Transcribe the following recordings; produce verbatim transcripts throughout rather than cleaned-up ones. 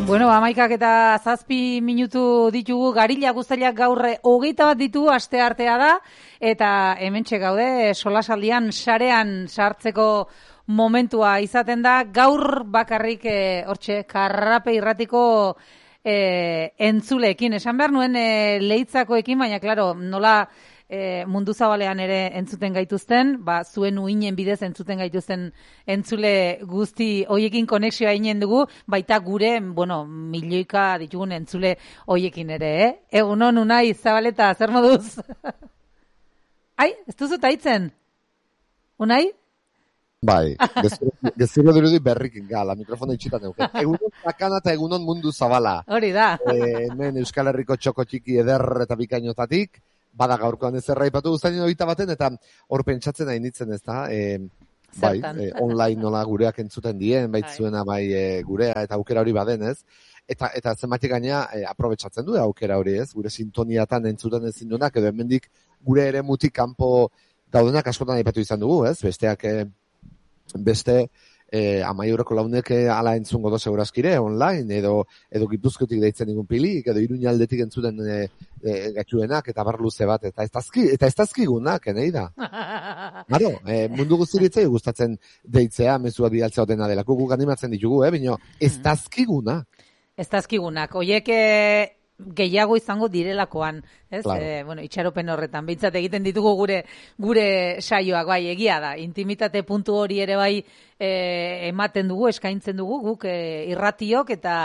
Bueno, amaikak eta zazpi minutu ditugu, garila guztiak gaur hogeita bat ditu, aste artea da, eta hementxe gaude, solasaldian, sarean sartzeko momentua izaten da, gaur bakarrik, e, hortxe, Karrape irratiko e, entzuleekin. Esan behar nuen e, leitzakoekin, baina, klaro, nola... E, mundu zabalean ere entzuten gaituzten, ba, zuen uinen bidez entzuten gaituzten entzule guzti hoiekin konexioa inen dugu, baita gure, bueno, milioika ditugun entzule hoiekin ere, eh? Egunon, Unai, Zabaleta, zer moduz? Ai, ez duzu taitzen? Unai? Bai, gezuro dirudi berrik gala, mikrofona itxitan neuke. Egunon zakana eta egunon mundu zabala. Hori da. E, hemen Euskal Herriko txoko txiki eder eta bikainotatik, bada gaurkoan ez erraipatu guztain hogeita baten, eta hor pentsatzen hain ditzen ez da, e, bai, e, online nola gureak entzuten dien, baitzuena bai e, gurea, eta aukera hori baden ez, eta, eta zenbatik gaina e, aprobetsatzen du aukera hori ez, gure sintoniatan entzuten ezin duenak, edo hemendik gure ere mutik kanpo daudenak askotan aipatu izan dugu, ez, besteak, e, beste, E, amaiurreko launek ala entzungo do segurazkire online, edo edo Gipuzkoatik deitzen digun pilik, edo Iruñaldetik entzuten e, e, gatxuenak, eta bar luze bat, eta ez dazki, eta ez dazkigunak, enei da. Claro, e, mundu guztiritzei gustatzen deitzea, mezua bidaltzea dena dela, guk animatzen ditugu, eh, baina ez dazkigunak. Ez dazkigunak, oiek gehiago izango direlakoan, ez? Claro. E, bueno, itxaropen horretan, behintzat egiten ditugu gure gure saioak, bai, egia da, intimitate puntu hori ere bai e, ematen dugu, eskaintzen dugu, guk e, irratiok eta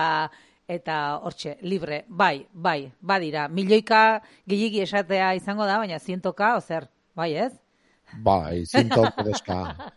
eta hortxe, libre, bai, bai, badira, milioika gehiagi esatea izango da, baina zientoka, ozer, bai, ez? Bai, zientoka deska.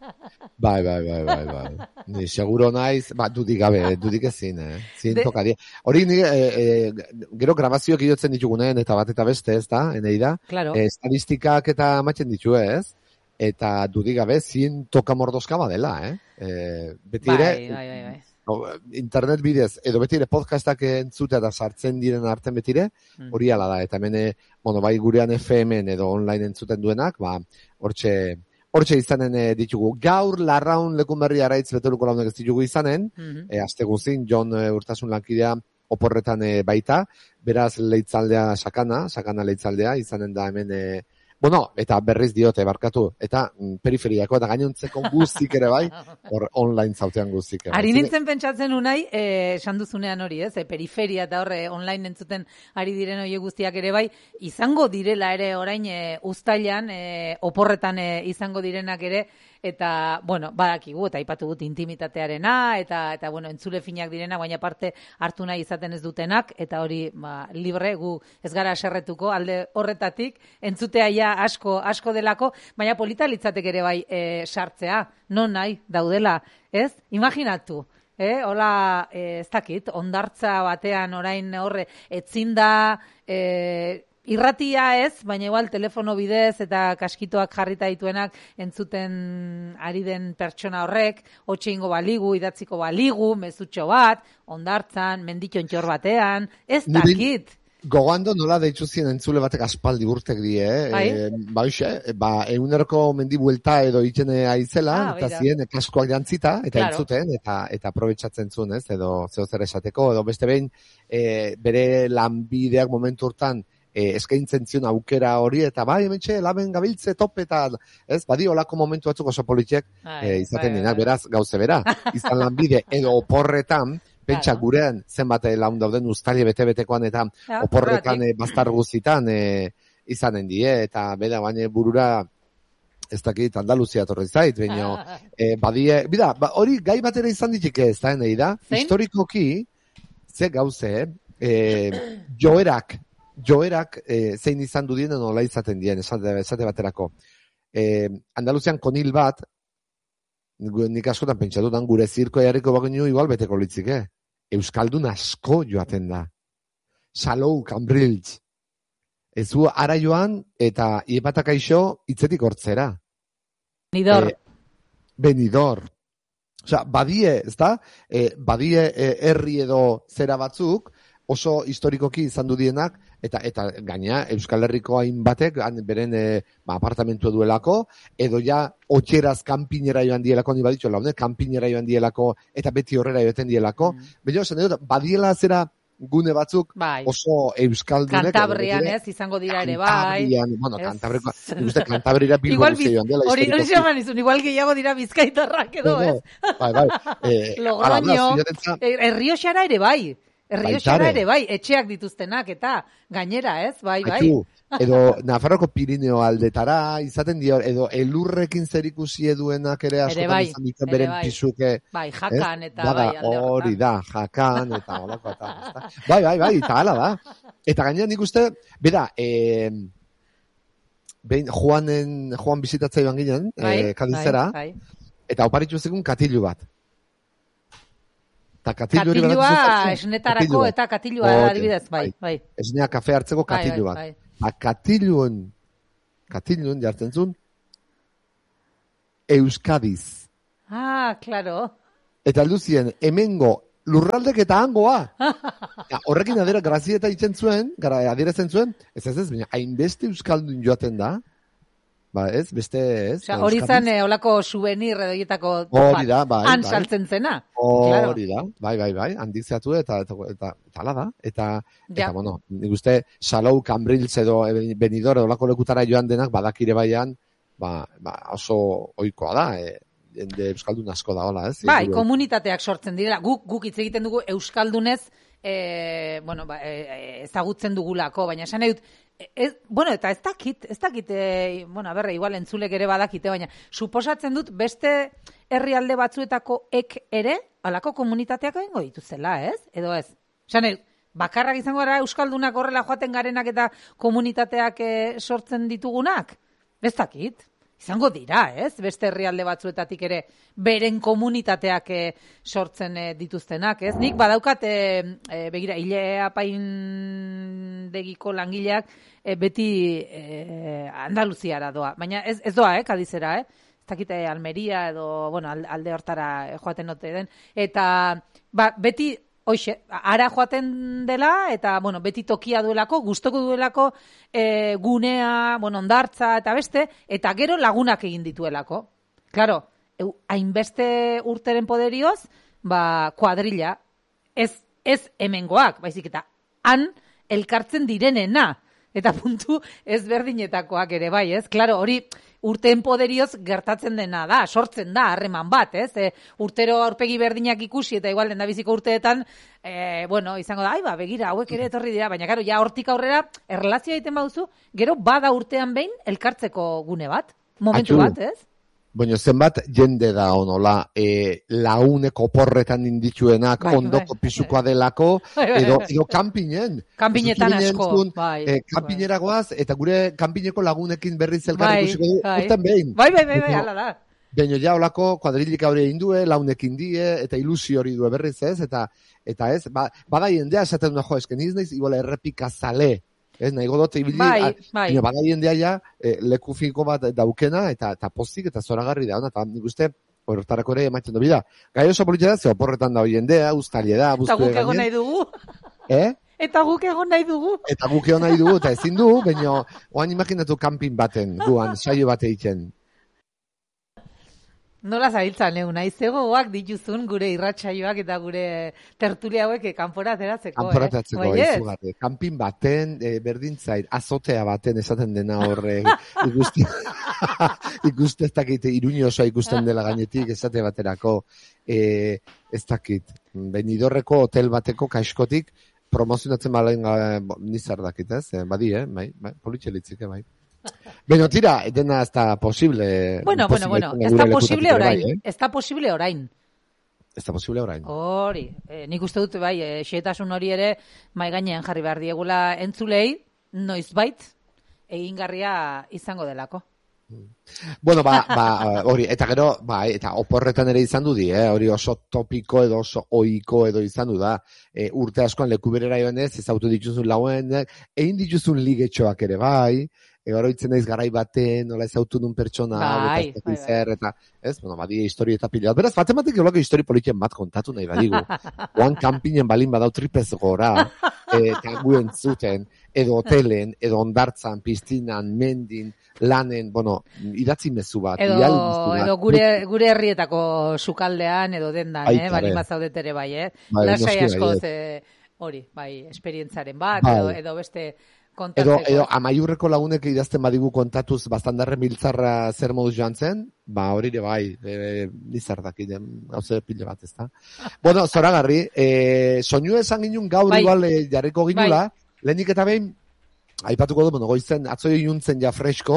Bai, bai, bai, bai, bai. Ni seguro naiz, ba, dudik gabe, dudik ezin, eh? Zientoka di. Hori, ni, e, e, gero grabazioak idotzen ditugunen, eta bat eta beste, ez da, enei da? Claro. E, estadistikak eta matzen ditu, ez? Eta dudik gabe, zientoka mordoska badela, eh? E, beti ere, bai, bai, bai, bai. Internet bidez, edo beti ere podcastak entzutea da sartzen diren arten beti ere, hori ala da, eta hemen, bueno, bai gurean F M-en edo online entzuten duenak, ba, hortxe, hortxe izanen e, ditugu. Gaur larraun lekun berri araitz beteluko launek ez ditugu izanen, mm-hmm. e, azte guzin, Jon e, Urtasun lankidea oporretan e, baita, beraz leitzaldea sakana, sakana leitzaldea, izanen da hemen, e, bueno, eta berriz diote barkatu, eta mm, periferiako eta gainontzeko guztik ere bai, hor online zautean guztik ere. Ari nintzen pentsatzen unai, eh, esan duzunean hori, ez? Eh, periferia eta horre online entzuten ari diren hori guztiak ere bai, izango direla ere orain eh, uztailan, eh, oporretan eh, izango direnak ere, eta, bueno, badakigu, eta aipatu dut intimitatearena, eta, eta bueno, entzule finak direna, baina parte hartu nahi izaten ez dutenak, eta hori, ba, libre, gu ez gara aserretuko, alde horretatik, entzutea ja asko, asko delako, baina polita litzatek ere bai e, sartzea, non nahi, daudela, ez? Imaginatu, eh? Hola, e, ez dakit, ondartza batean orain horre, etzinda, e, irratia ez, baina igual telefono bidez eta kaskitoak jarrita dituenak entzuten ari den pertsona horrek, hotxe ingo baligu, idatziko baligu, mezutxo bat, ondartzan, menditxontxor batean, ez dakit. Gogoando nola deituzien entzule batek aspaldi urtek die, eh? E, ba, uxe, ba, eguneroko mendi buelta edo itxene aizela, ah, eta zien kaskoak jantzita, eta claro. Entzuten, eta eta aprobetsatzen zuen, ez, edo zeo zer esateko, edo beste behin, e, bere lanbideak momentu hortan, E, eskaintzen zion aukera hori, eta bai, hementxe, laben gabiltze top, eta ez, badi, olako momentu batzuk oso politiek e, izaten dina, beraz, gauze bera, izan lanbide, edo oporretan, pentsa gurean, zenbat laun dauden ustaile bete-betekoan, eta ja, oporretan, e, bastar guztitan, e, izanen die, eta bera, baina burura, ez dakit, Andaluzia torri zait, baina, e, badie, bida, ba, hori gai batera izan ditik ez, da, nahi da, historikoki, ze gauze, e, joerak, joerak e, zein izan du dien nola izaten dien, esate, esate baterako. E, Andaluzian konil bat, nik askotan pentsatutan, gure zirko jarriko baginu igual beteko litzik, eh? Euskaldun asko joaten da. Salou, Cambridge. Ez du ara joan, eta iepatak aixo hitzetik hortzera. Benidor. E, Benidor. Osea, badie, ez da? E, badie e, herri edo zera batzuk, oso historikoki izan du dienak, eta eta gaina Euskal Herriko hainbatek beren e, ba, apartamentua duelako, edo ja otxeraz kanpinera joan dielako, ni baditxo laune, kanpinera joan dielako, eta beti horrera joeten dielako. Mm. Baina, esan edo, badiela zera gune batzuk bai. Oso euskaldunek. Kantabrian ez, izango dira ere, bai. Bueno, Kantabriko, ikuste Kantabrira Bilbo guzti joan dela. Hori xaman izun, igual gehiago dira bizkaitarrak edo, ez? Bai, bai. Eh, Logroño, Errioxara ere bai. Errioxara ere bai, etxeak dituztenak eta gainera, ez? Bai, bai. Edo Nafarroko Pirineo aldetara izaten dio, edo elurrekin zerikusi duenak ere askotan bai, izan ditzen beren bai. Pisuke. Bai, jakan eta Bada, bai, alde hori da, jakan eta holako eta. Bai, bai, bai, eta hala da. Eta gainera nik uste, bera, eh, behin Juanen, Juan bizitatzea joan ginen, bai, eh, Kadizera, bai, bai. eta oparitxu zekun katilu bat. Katilua esnetarako eta katilua adibidez, bai, bai. Esnea kafe hartzeko katilu bat. Bai, bai. A katiluen, katiluen jartzen zuen, Euskadiz. Ah, claro. Eta alduzien, hemengo lurraldek eta hangoa. Ja, horrekin adera grazieta itzen zuen, adierezen zuen, ez ez ez, baina hainbeste Euskaldun joaten da, ba ez, beste ez. Osea, hori zan eh, olako souvenir edoietako hori da, bai, han bai. saltzen zena. Hori da, bai, bai, bai, handizeatu eta eta eta tala da, eta ja. Eta bueno, nik uste Salou, Cambrils edo Benidorm edo olako lekutara joan denak badakire baian, ba, ba oso ohikoa da, e, jende euskaldun asko da hola, ez? Bai, komunitateak sortzen direla. Guk guk hitz egiten dugu euskaldunez, eh, bueno, ba, e, ezagutzen dugulako, baina esan nahi dut Ez, bueno, eta ez dakit, ez dakit, e, bueno, a berre, igual entzulek ere badakite, baina suposatzen dut beste herrialde batzuetako ek ere, alako komunitateak egingo dituzela, ez? Edo ez? Esan, bakarrak izango gara euskaldunak horrela joaten garenak eta komunitateak e, sortzen ditugunak? Ez dakit. Izango dira, ez? Beste herrialde batzuetatik ere beren komunitateak e, sortzen e, dituztenak, ez? Nik badaukat, e, e, begira, hile apaindegiko langileak e, beti e, Andaluziara doa. Baina ez, ez doa, eh, Kadizera, eh? Ez dakite Almeria edo, bueno, alde hortara joaten note den. Eta, ba, beti... Hoxe, ara joaten dela, eta, bueno, beti tokia duelako, gustoko duelako e, gunea, bueno, ondartza, eta beste, eta gero lagunak egin dituelako. Claro, hainbeste urteren poderioz, ba, kuadrilla, ez, ez hemengoak, baizik, eta han elkartzen direnena, eta puntu ezberdinetakoak ere bai, ez? Claro, hori urteen poderioz gertatzen dena da, sortzen da, harreman bat, ez? E, urtero aurpegi berdinak ikusi eta igual lendabiziko urteetan, e, bueno, izango da, ai ba, begira, hauek ere etorri dira, baina gero, ja hortik aurrera, erlazioa egiten baduzu, gero bada urtean behin elkartzeko gune bat, momentu Atxu. Bat, ez? Baina zenbat jende da onola, e, launeko porretan inditzuenak bai, ondoko bai, pisukoa delako, bai, bai, edo, edo kanpinen. Kanpinetan asko. Bai, e, kanpinera goaz, eta gure kanpineko lagunekin berriz elkarri ikusiko du, bai. urten behin. Bai, bai, bai, bai, ala da. Baina ja olako kuadrilik hori egin due, launekin die, eta ilusio hori du berriz ez, eta, eta ez, ba, bada jendea esaten du, jo, esken izneiz, igual errepika zale. Ez, nahi godote ibili, bai, bai. Bada jendea ja, e, leku finko bat daukena, eta, eta pozik eta zoragarri da, eta nik uste, horretarako ere emaiten du bida. Gai oso politia da, ze oporretan da jendea, uztaile da, buztu egan. Eta guk egon nahi dugu. Eh? Eta guk egon nahi dugu. Eta guk egon nahi dugu, eta ezin du, baina, oan imaginatu kanpin baten, guan, saio bat egiten. Nola zabiltzan, egun, aizegoak dituzun gure irratsaioak eta gure tertulia hauek kanpora ateratzeko. Kanpora ateratzeko, eh? Izugarri. Kanpin baten, e, berdintzait, azotea baten esaten dena horre, ikusti, ikusti ez dakit, iruño osoa ikusten dela gainetik, esate baterako, e, ez dakit, Benidorreko hotel bateko kaiskotik, promozionatzen balen nizar dakit, ez? Badi, eh? Bai, bai, politxelitzik, bai. Beno, tira, dena ez da posible. Bueno, bueno, bueno, ez da posible orain. Bai, eh? Ez da posible orain. Ez da posible orain. Hori, eh, nik uste dut, bai, eh, xehetasun hori ere, mai gainean jarri behar diegula entzulei, noizbait, egingarria izango delako. Bueno, ba, ba, hori, eta gero, ba, eta oporretan ere izan du di, eh? Hori oso topiko edo oso oiko edo izan du da. E, urte askoan leku berera joan ez, ez auto dituzun lauen, egin dituzun ligetxoak ere bai, oroitzen naiz garai baten, nola ez autu nun pertsona, bai, eta, bai, zer, eta, ez, bueno, badia histori eta pila. Beraz, baten batek eolako histori politien bat kontatu nahi badigu. Oan kanpinen balin badau tripez gora. eta guen zuten, edo hotelen, edo ondartzan, piztinan, mendin, lanen, bueno, idatzi mezu bat. Edo, bat. edo gure, gure herrietako sukaldean, edo dendan, eh? Bali mazaudet ere bai, eh? Bai, lasai asko, ze, hori, bai, esperientzaren bat, bai. edo, edo beste... Edo, edo amaiurreko lagunek idazten badigu kontatuz bastandarren biltzarra zer moduz joan zen, ba hori ere bai, e, nizardak idem, gauze pile bat ez da. Bueno, zoragarri, e, soinu esan ginen gaur bai. igual e, jarriko ginula, bai. lehenik eta behin, aipatuko du, bueno, goizen, atzoi iuntzen ja fresko,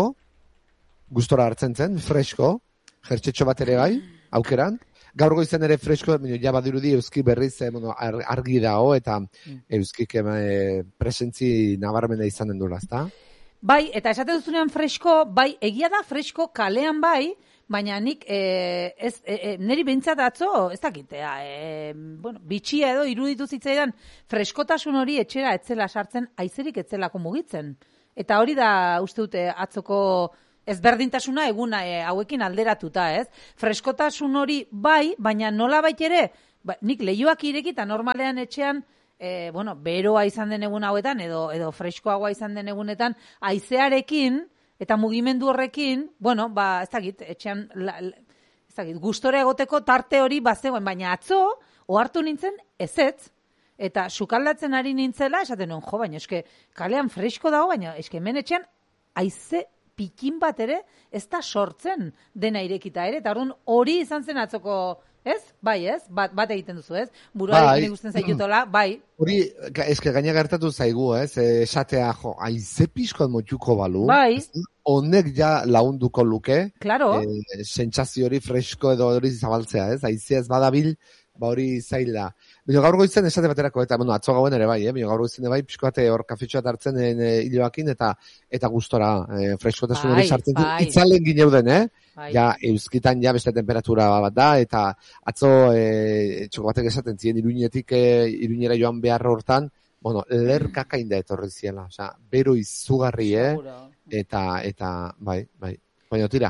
gustora hartzen zen, fresko, jertxetxo bat ere bai, aukeran, gaur goizen ere fresko, ja badirudi euski berriz bueno, argi dago eta mm. euskik e, presentzi nabarmena izanen dula, ezta? Bai, eta esate duzunean fresko, bai, egia da fresko kalean bai, baina nik e, ez, e, e, niri behintzat atzo, ez dakitea, e, bueno, bitxia edo iruditu zitzaidan freskotasun hori etxera etzela sartzen, aizerik etzelako mugitzen. Eta hori da uste dute atzoko... ezberdintasuna eguna e, hauekin alderatuta, ez? Freskotasun hori bai, baina nola bait ere, ba, nik lehioak irekita normalean etxean, e, bueno, beroa izan den egun hauetan, edo, edo freskoagoa izan den egunetan, haizearekin eta mugimendu horrekin, bueno, ba, ez dakit, etxean, la, ez dakit, gustore egoteko tarte hori bazegoen, baina atzo, ohartu nintzen, ezetz, eta sukaldatzen ari nintzela, esaten nuen, jo, baina eske, kalean fresko dago, baina eske hemen etxean, haize pikin bat ere, ez da sortzen dena irekita ere, eta orduan hori izan zen atzoko, ez? Bai, ez? Bat, bat egiten duzu, ez? Burua bai. Egin ikusten zaitutola, bai. Hori, eske gaina gertatu zaigu, ez? Esatea, jo, aize pizkoan motxuko balu. Bai. Honek ja launduko luke. Claro. E, sentsazio hori fresko edo hori zabaltzea, ez? Aize ez badabil, ba hori zaila. Bino gaur goizen esate baterako, eta bueno, atzo gauen ere bai, eh? Bino gaur goizen ere bai, pixko bate hor kafetxoa hartzen e, hiloakin, eta eta gustora e, freskotasun hori sartzen bai. Itzalen gineuden, eh? Bai. Ja, euskitan ja beste temperatura bat da, eta atzo e, txoko batek esaten ziren iruinetik e, iruinera joan behar hortan, bueno, lerkaka inda etorri ziela, osea, bero izugarri, eh? Eta, eta, bai, bai. Baina tira.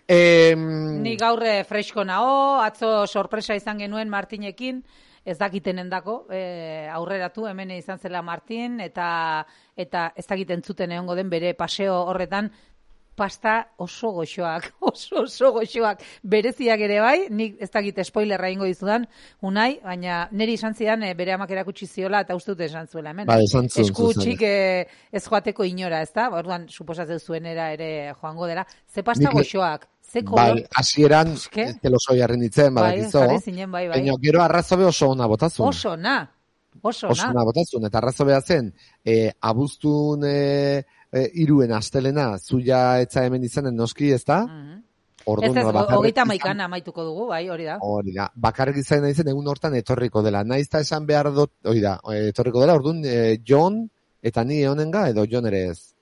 E, Ni gaur fresko nao, atzo sorpresa izan genuen Martinekin, ez dakitenen dako, e, aurreratu, hemen izan zela Martin, eta eta ez dakiten zuten egongo den bere paseo horretan, pasta oso goxoak, oso oso goxoak, bereziak ere bai, nik ez dakit spoilerra ingo dizudan, unai, baina niri izan zidan e, bere amak erakutsi ziola, eta uste dut esan zuela, hemen. Ba, esan zuen. Eskutxik e, ez joateko inora, ez da? Orduan, suposatzen zuenera ere joango dela. Ze pasta nik, goxoak, ze kolor. Bai, asieran, telosoi harren ditzen, badakizo. Bai, jarri zinen, bai, bai. Baina gero arrazobe oso ona botazun. Oso na, oso na. Oso na botazun, eta arrazobea zen, e, abuztun... E, E, iruen astelena, zuia etza hemen izanen noski, ez da? Uh-huh. Ez ez, hogeita maikana amaituko dugu, bai, hori da. Hori da, bakarrik izan nahi zen egun hortan etorriko dela. Naizta esan behar dut, hori da, etorriko dela, orduan, e, Jon, eta ni honenga, edo Jon ere ez?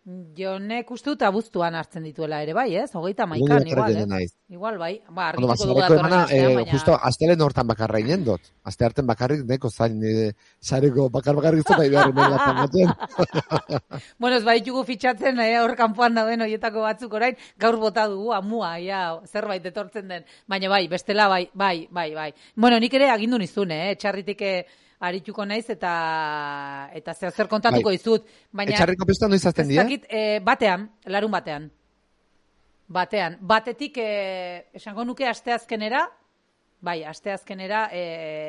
Jonek uste dut abuztuan hartzen dituela ere, bai, ez? Hogeita maikan, igual, eh? Igual, bai. Ba, argituko dugu datorren astean, baina... Justo, astelen hortan bakarra inendot. Aste harten bakarrik, neko zain, sareko bakar bakarrik zota idarren egin batzen. Bueno, ez baitugu fitxatzen, eh, hor kanpoan dauden horietako batzuk orain, gaur bota dugu, amua, ja, zerbait etortzen den. Baina bai, bestela, bai, bai, bai, bai. Bueno, nik ere agindu nizun, eh, txarritik arituko naiz eta eta zer zer kontatuko bai. Dizut, baina etxarriko pesta noiz azten dira? Ez dakit, e, batean, larun batean. Batean, batetik e, esango nuke asteazkenera, bai, asteazkenera e,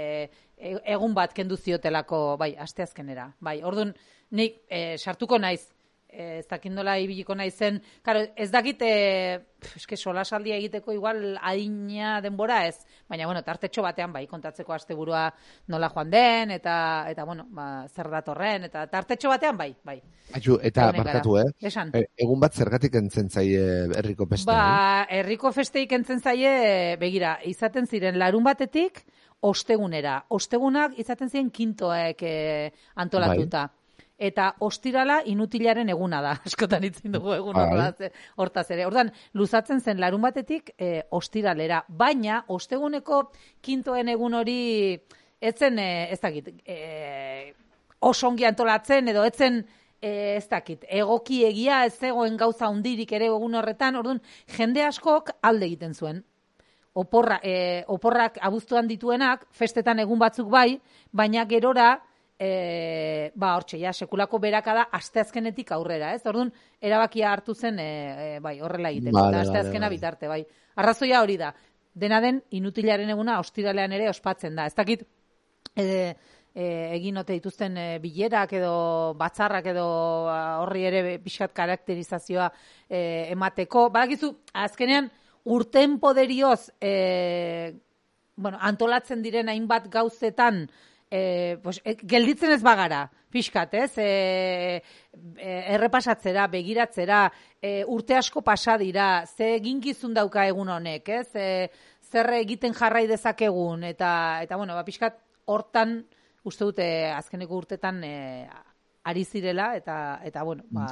e, egun bat kendu ziotelako, bai, asteazkenera. Bai, ordun nik e, sartuko naiz. Ez dakindola ibiliko naizen, claro, ez dakit, e, eske solasaldia egiteko igual adina denbora ez, baina bueno, tartetxo batean bai kontatzeko asteburua nola joan den eta eta bueno, ba, zer datorren eta tartetxo batean bai, bai. Aizu, eta barkatu, eh? Esan. E, egun bat zergatik entzen zaie herriko festa? Ba, herriko festeik entzen zaie, begira, izaten ziren larun batetik ostegunera. Ostegunak izaten ziren kintoek e, antolatuta. Bai. Eta ostirala inutilaren eguna da. Askotan itzin dugu egun hortaz ere. Ordan luzatzen zen larun batetik e, ostiralera. Baina, osteguneko kintoen egun hori etzen, e, ez dakit, e, osongi antolatzen, edo etzen, e, ez dakit, egoki egia ez zegoen gauza hundirik ere egun horretan. Orduan, jende askok alde egiten zuen. Oporra, e, oporrak abuztuan dituenak, festetan egun batzuk bai, baina gerora, e, ba, hortxe, ja, sekulako berakada asteazkenetik aurrera, ez? Orduan, erabakia hartu zen, e, e, bai, horrela egiteko, vale, eta asteazkena vale, bitarte, bai. Arrazoia hori da, dena den, inutilaren eguna ostiralean ere ospatzen da. Ez dakit, e, e, egin ote dituzten e, bilerak edo batzarrak edo horri ere pixkat karakterizazioa e, emateko. Badakizu, azkenean, urten poderioz, e, bueno, antolatzen diren hainbat gauzetan, E, pues, e, gelditzen ez bagara, pixkat, ez? E, e, errepasatzera, begiratzera, e, urte asko pasa dira, ze eginkizun dauka egun honek, ez? E, zer egiten jarrai dezakegun, eta, eta bueno, ba, pixkat, hortan, uste dute, azkeneko urtetan e, ari zirela, eta, eta bueno, ba...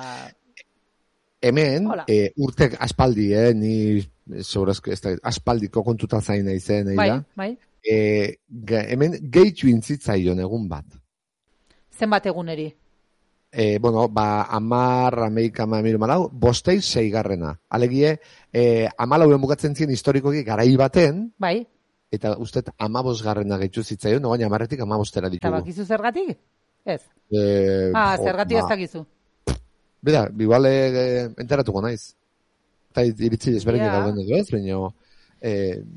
Hemen, e, urtek aspaldi, eh, ni sobrazko, ez da, aspaldiko kontutan zain nahi zen, bai, bai. E, hemen gehitu intzitzaion egun bat. Zenbat eguneri? E, bueno, ba, amar, ameik, amamiru malau, bostei seigarrena. Alegie, e, amalauen bukatzen zien historikoki garai baten, bai. Eta ustet amabosgarrena gehitu zitzaion, no baina amarretik amabostera ditugu. Eta bakizu zergatik? Ez. E, ah, zergatik ez dakizu. Beda, igual e, enteratuko naiz. Eta iritzi ezberdin yeah. gauden edo ez, baina... E,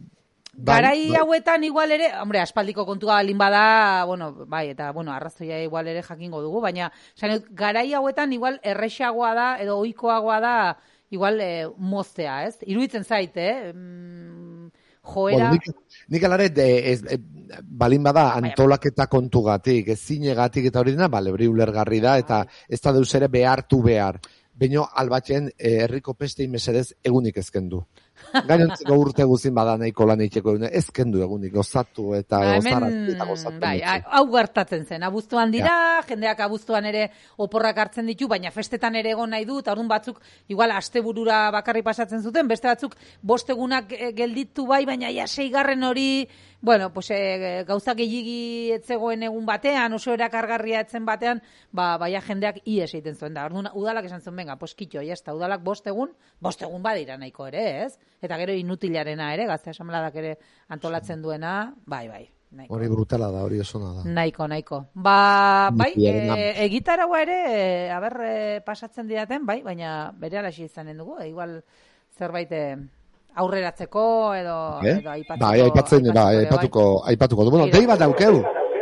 Garai bai, hauetan igual ere, hombre, aspaldiko kontua balin bada, bueno, bai, eta, bueno, arrazoia igual ere jakingo dugu, baina, zan, garai hauetan igual errexagoa da, edo ohikoagoa da, igual e, moztea, ez? Iruditzen zait, eh? Mm, joera... Bueno, nik, nik alare, de, ez, e, balin bada, antolaketa kontugatik, ez zinegatik eta hori dena, bale, hori ulergarri da, eta ez da deus ere behartu behar. Baina, albatzen, herriko pestei mesedez egunik ezkendu. Gainontzeko urte guzin bada nahiko lan eiteko egun, ezkendu egunik, gozatu eta ba, gozarat eta gozatu. Bai, hau gertatzen zen, abuztuan dira, ja. Jendeak abuztuan ere oporrak hartzen ditu, baina festetan ere egon nahi du, eta orduan batzuk, igual asteburura bakarri pasatzen zuten, beste batzuk bostegunak gelditu bai, baina ja seigarren hori, bueno, pues, e, gauzak egigi etzegoen egun batean, oso erakargarria etzen batean, ba, baia jendeak ies egiten zuen da. Orduan, udalak esan zuen, venga, pues kitxo, jazta, udalak bostegun, bostegun badira nahiko ere, ez? Eta gero inutilarena ere, gazte asambladak ere antolatzen duena, bai, bai. Nahiko. Hori brutala da, hori osona da. Nahiko, nahiko. Ba, bai, e, egitaragoa ere, e, aber, e, pasatzen didaten, bai, baina bere alaxi izanen dugu, e, igual zerbait aurreratzeko edo, eh? edo aipatzeko. Bai, aipatzen, bai, aipatuko, bai. aipatuko. Bueno, dei bat daukeu.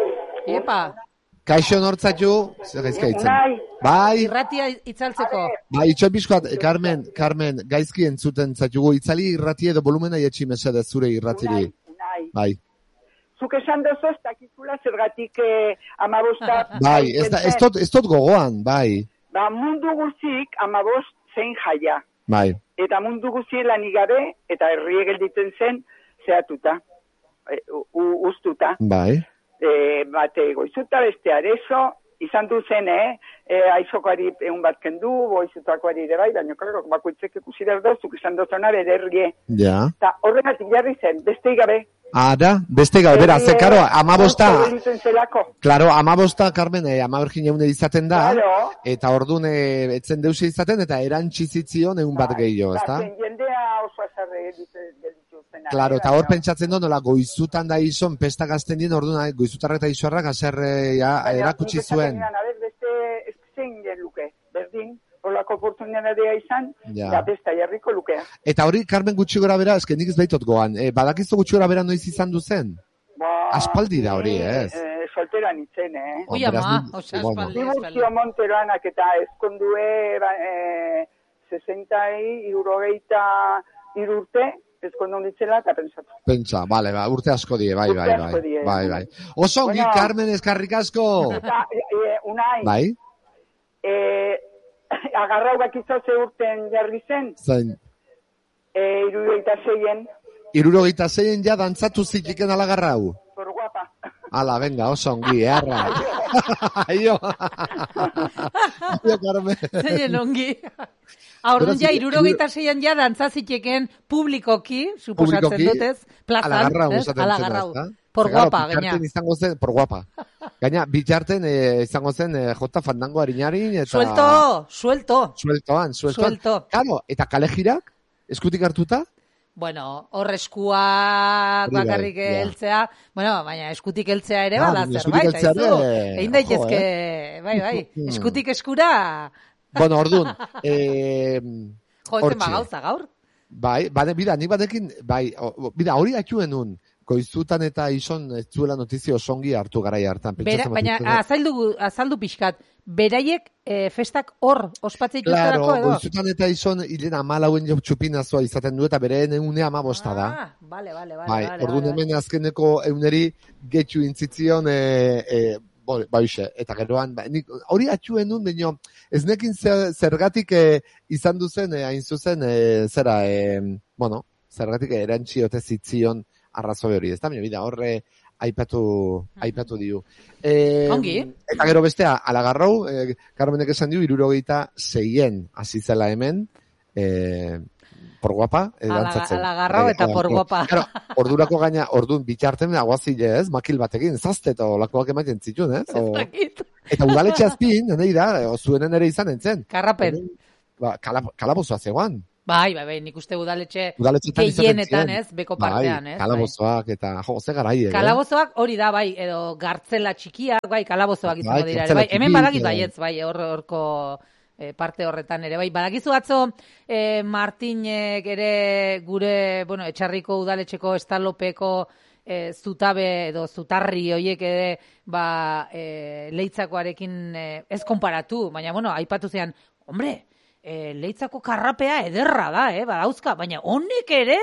Epa. Kaixo nortzatu, zer gaizka itzen. Bai. Irratia itzaltzeko. Bai, itxoin bizkoat, Carmen, Carmen, gaizki entzuten zatugu, itzali irratia edo volumena ietxi mesedez zure irratiri. Unai, bai. Zuk esan dozu ez dakizula zergatik eh, amabosta... Bai, ez, da, ez, tot, ez tot gogoan, bai. Ba, mundu guzik amabost zein jaia. Bai. Eta mundu guzik lanik gabe, eta herrie gelditzen zen, zehatuta, e, ustuta. Bai. E, bate goizuta beste arezo, izan du zen, eh? E, aizokoari egun bat kendu, goizutakoari ere bai, baina klaro, bakoitzek ikusi da zuk izan dozona bere herrie. Ja. Eta horregatik jarri zen, beste gabe. Ara, beste gabe, bera, ze, karo, amabosta, klaro, amabosta, Carmen, eh, amabergin egun izaten da, claro. Eta orduan eh, etzen deusi izaten, eta erantzizitzion egun bat gehiago, ez da? Jendea oso azarre gelditu zen. Klaro, eta hor pentsatzen du, nola, goizutan da izon, pesta gazten dien, orduan, goizutarra eta izuarrak, azerre, ja, erakutsi zuen. Beste, ez zein luke, berdin. Olako oportunitatea izan, ja. Da besta jarriko lukea. Eta hori, Carmen, gutxi gora bera, esken nik ez baitot goan, e, badakizu gutxi gora bera noiz izan duzen? Ba, aspaldi da hori, ez? E, soltera nintzen, eh? Ui, ama, oza, aspaldi. Diburzio Monteroanak eta eskondue e, sessentai, irurogeita irurte, eskondu nintzela eta pentsatu. Pentsa, bale, ba, urte asko die, bai, bai, bai. Die, bai, bai. Oso, bueno, gi, Carmen, eskarrik asko! Eta, e, unai, bai? Eh, agarrau bakizotze urten jarri zen. Zain. E, irurogeita zeien. Irurogeita zeien ja dantzatu zikiken alagarrau. Por guapa. Ala, venga, oso ongi, erra. Aio. Aio, Carmen. Zeien ongi. Aurrun ja, irurogeita zeien ja dantzaziteken publikoki, suposatzen dutez, plazan. Alagarrau, ez? Alagarrau. Por guapa, gaina. Izango zen, por guapa. Gaina, bitxarten eh, izango zen eh, jota fandango harinarin. Eta... Suelto, suelto. Sueltoan, sueltoan. Suelto. Claro, eta kale jirak, eskutik hartuta? Bueno, hor eskuak bakarrik heltzea, bueno, baina eskutik heltzea ere bada zerbait, aizu. Egin daitezke, bai, bai, eskutik eskura. Bueno, orduan, eh, jo, ezen bagauza gaur. Bai, bade, bida, nik badekin, bai, bida, hori atxuen nun, goizutan eta ison ez zuela notizio songi hartu garai hartan. Bera, baina azaldu, azaldu pixkat, beraiek e, festak hor ospatzeik claro, edo? Claro, goizutan eta ison hilen amalauen txupinazoa izaten du eta bereen eune amabosta da. Ah, bale, bale, bale. Bai, vale, orduan vale, hemen azkeneko euneri getxu intzitzion, e, e, ba, eta geroan, ba, nik, hori atxuen nun, baina ez nekin zergatik e, izan duzen, e, hain zuzen, e, zera, e, bueno, zergatik erantxiote zitzion arrazoi hori, ez da, baina bida, horre aipatu, aipatu diu. E, Ongi. Eta gero bestea, alagarrau, e, Carmenek esan diu, irurogeita zeien hasi zela hemen, e, por guapa, dantzatzen. Alagarrau eta por guapa. Claro, ordurako gaina, ordun bitxarten aguazile, ez, makil batekin, zazte eta olakoak ematen zituen, ez? O, eta udaletxe azpin, nahi da, zuenen ere izan entzen. Karrapen. Ba, kalabozoa zegoan. Bai, bai, bai, nik uste udaletxe gehienetan, ez, beko partean, ez? Bai, kalabozoak eta, jo, ze garai, eh? Kalabozoak hori da, bai, edo gartzela txikiak, bai, kalabozoak izango dira, bai, hemen badakit baietz, bai, horko parte horretan ere, bai, badakizu atzo eh, Martinek ere gure, bueno, etxarriko udaletxeko estalopeko eh, zutabe edo zutarri hoiek ere, ba, eh, leitzakoarekin eh, ez konparatu, baina, bueno, aipatu zean, hombre, eh, leitzako karrapea ederra da, eh, badauzka, baina honek ere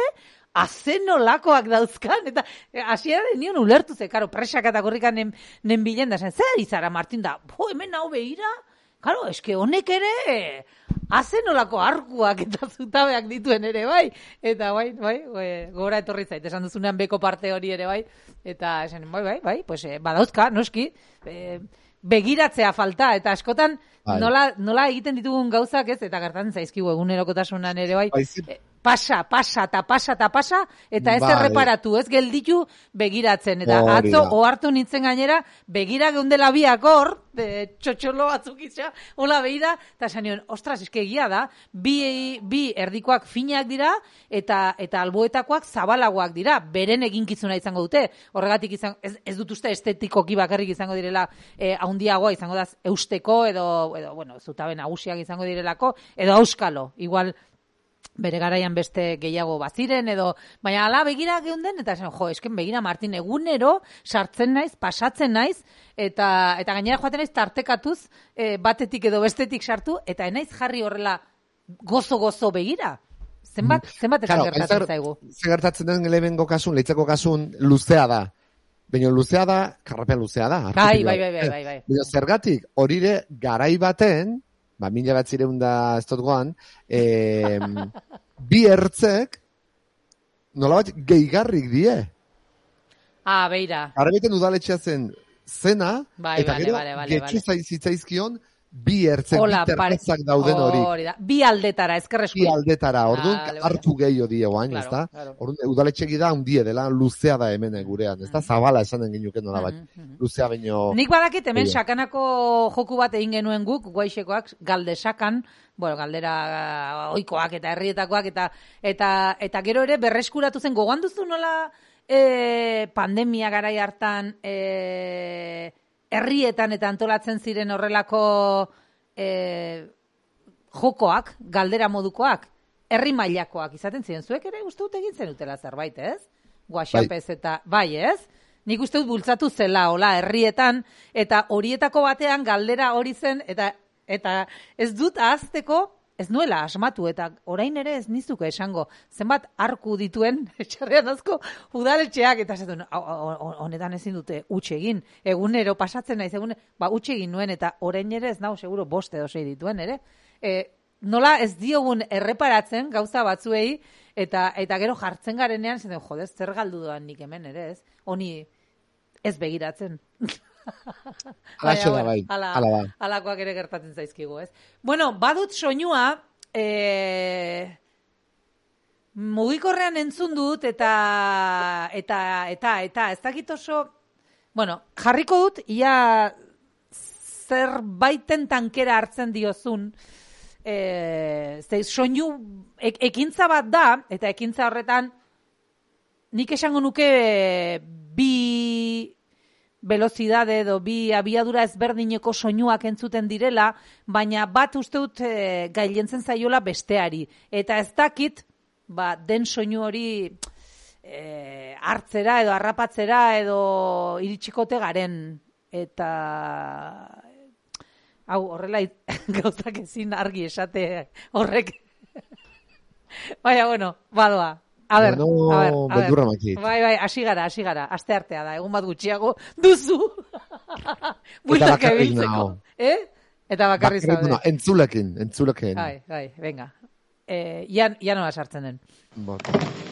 azenolakoak dauzkan, eta hasieran nion ulertu ze, karo, presak eta gorrikan nen, nen bilen da, zen, zer izara, Martin da, bo, hemen hau behira, karo, eske honek ere azenolako arkuak eta zutabeak dituen ere, bai, eta bai, bai, gora etorri zait, esan duzunean beko parte hori ere, bai, eta esan, bai, bai, bai, pues, eh, badauzka, noski, eh, begiratzea falta, eta askotan, nola, nola egiten ditugun gauzak ez, eta gertatzen zaizkigu egunerokotasunan ere, bai, eh, pasa, pasa, eta pasa, eta pasa, eta ez erreparatu, ez gelditu begiratzen, eta oh, atzo ohartu nintzen gainera, begira geundela biak hor, de, txotxolo batzuk izan, hola behira, eta esan nion, ostras, eske egia da, bi, bi erdikoak finak dira, eta eta alboetakoak zabalagoak dira, beren eginkizuna izango dute, horregatik izan, ez, ez dut uste estetikoki bakarrik izango direla, eh, haundiagoa izango da eusteko, edo, edo bueno, zutabe nagusiak izango direlako, edo auskalo, igual, bere garaian beste gehiago baziren, edo, baina ala begira geunden, eta esan, jo, esken begira, Martin, egunero sartzen naiz, pasatzen naiz, eta eta gainera joaten naiz tartekatuz, e, batetik edo bestetik sartu, eta enaiz jarri horrela gozo-gozo begira. Zenbat, zenbat esan claro, gertatzen zaigu? Zer gertatzen den lehenengo kasun, leitzeko kasun, luzea da. Baina luzea da, karrapean luzea da. Bai, bai, bai, bai, bai. Baina zergatik, horire garai baten, ba, mila bat zireun da ez dut goan, e, bi ertzek nolabait gehigarrik die. Ah, beira. Arrebeten udaletxea zen zena, bai, eta vale, gero vale, vale, getxu vale. zitzaizkion bi ertzek, bi terratzak dauden hori. Hori da, bi aldetara, ezkerresku. Bi aldetara, orduan, ah, hartu gehiago die oain, claro, ez da? Claro. Orduan, udaletxegi da, hundie dela, luzea da hemen gurean, ez da? Zabala esanen ginuken nola bat, luzea baino... Nik badakit hemen sakanako joku bat egin genuen guk, guaixekoak, galde sakan, bueno, galdera oikoak eta herrietakoak, eta eta eta gero ere berreskuratu zen, gogoan duzu nola e, pandemia garai hartan... E, herrietan eta antolatzen ziren horrelako e, jokoak, galdera modukoak, herri mailakoak izaten ziren. Zuek ere uste dut egin zen utela zerbait, ez? Guaxapez eta, bai, ez? Nik uste dut bultzatu zela, hola, herrietan, eta horietako batean galdera hori zen, eta eta ez dut ahazteko, ez nuela asmatu, eta orain ere ez nizuke esango, zenbat arku dituen, etxarrean asko, udaletxeak, eta esaten, honetan ezin dute utxe egin, egunero pasatzen naiz, egunero, ba, utxe egin nuen, eta orain ere ez nau, seguro, boste edo sei dituen, ere? E, nola ez diogun erreparatzen gauza batzuei, eta eta gero jartzen garenean, zaten, jode, zer galdu doan nik hemen, ere, ez? Honi ez begiratzen. Alaxo da bai, ala, ala da. Alakoak ere gertatzen zaizkigu, ez? Bueno, badut soinua, e, mugikorrean entzun dut, eta, eta, eta, eta, ez dakit oso, bueno, jarriko dut, ia zerbaiten tankera hartzen diozun, e, ze, soinu ek, ekintza bat da, eta ekintza horretan nik esango nuke bi velozidade edo bi abiadura ezberdineko soinuak entzuten direla, baina bat uste dut e, gailentzen zaiola besteari. Eta ez dakit, ba, den soinu hori e, hartzera edo harrapatzera edo iritsikote garen. Eta hau, horrela gauzak ezin argi esate horrek. Baina, bueno, badoa. A ber, no, a ber, a ber. Bai, bai, hasi gara, hasi gara, aste artea da, egun bat gutxiago duzu. Eta bakarrik nago. Eh? Eta bakarrik zaude. Bakarrik, no, entzulekin, entzulekin. Bai, bai, venga. Eh, ya, ya no sartzen den. Bot.